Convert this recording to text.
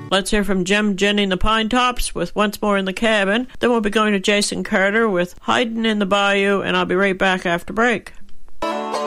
Let's hear from Jem, Jenny and the Pine Tops with Once More in the Cabin. Then we'll be going to Jason Carter with Hiding in the Bayou, and I'll be right back after break.